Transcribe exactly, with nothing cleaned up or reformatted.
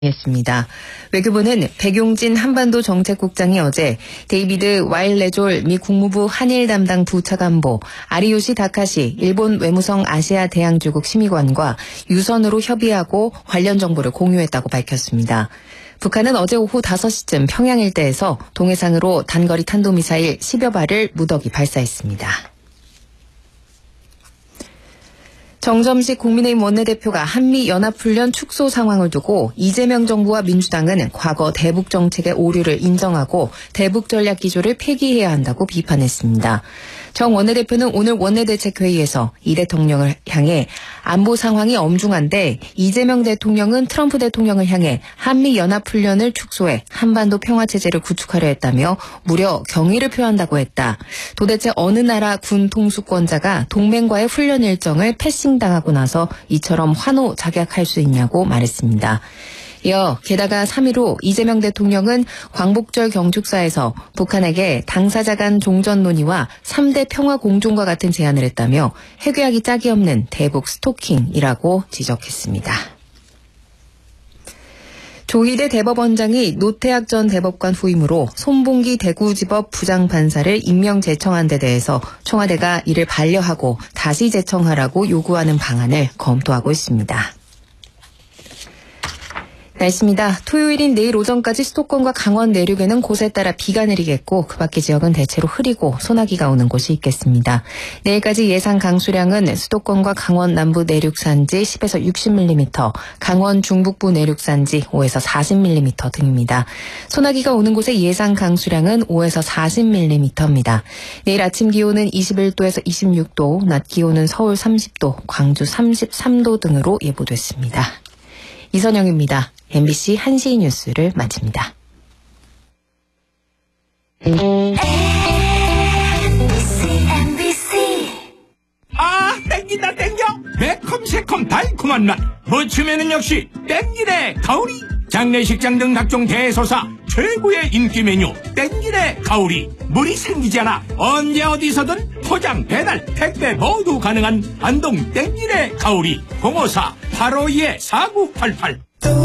했습니다. 외교부는 백용진 한반도 정책국장이 어제 데이비드 와일레졸 미 국무부 한일 담당 부차관보, 아리요시 다카시 일본 외무성 아시아 대양주국 심의관과 유선으로 협의하고 관련 정보를 공유했다고 밝혔습니다. 북한은 어제 오후 다섯 시쯤 평양 일대에서 동해상으로 단거리 탄도미사일 십여 발을 무더기 발사했습니다. 정점식 국민의힘 원내대표가 한미연합훈련 축소 상황을 두고 이재명 정부와 민주당은 과거 대북 정책의 오류를 인정하고 대북 전략 기조를 폐기해야 한다고 비판했습니다. 정 원내대표는 오늘 원내대책회의에서 이 대통령을 향해 안보 상황이 엄중한데 이재명 대통령은 트럼프 대통령을 향해 한미연합훈련을 축소해 한반도 평화체제를 구축하려 했다며 무려 경의를 표한다고 했다. 도대체 어느 나라 군 통수권자가 동맹과의 훈련 일정을 패싱당하고 나서 이처럼 환호작약할 수 있냐고 말했습니다. 이어 게다가 삼 일 후 이재명 대통령은 광복절 경축사에서 북한에게 당사자 간 종전 논의와 삼 대 평화 공존과 같은 제안을 했다며 해괴하기 짝이 없는 대북 스토킹이라고 지적했습니다. 조희대 대법원장이 노태학 전 대법관 후임으로 손봉기 대구지법 부장판사를 임명 제청한 데 대해서 청와대가 이를 반려하고 다시 제청하라고 요구하는 방안을 검토하고 있습니다. 날씨입니다. 토요일인 내일 오전까지 수도권과 강원 내륙에는 곳에 따라 비가 내리겠고 그 밖의 지역은 대체로 흐리고 소나기가 오는 곳이 있겠습니다. 내일까지 예상 강수량은 수도권과 강원 남부 내륙 산지 십에서 육십 밀리미터, 강원 중북부 내륙 산지 오에서 사십 밀리미터 등입니다. 소나기가 오는 곳의 예상 강수량은 오에서 사십 밀리미터입니다. 내일 아침 기온은 이십일 도에서 이십육 도, 낮 기온은 서울 삼십 도, 광주 삼십삼 도 등으로 예보됐습니다. 이선영입니다. 엠비씨 한 시 뉴스를 마칩니다. 아, 땡긴다 땡겨. 매콤 새콤 달콤한 맛. 무침에는 역시 땡기네 가오리. 장례식장 등 각종 대소사 최고의 인기 메뉴 땡기네 가오리. 물이 생기지 않아 언제 어디서든 포장 배달 택배 모두 가능한 안동 땡기네 가오리. 공오사 팔오이 사구팔팔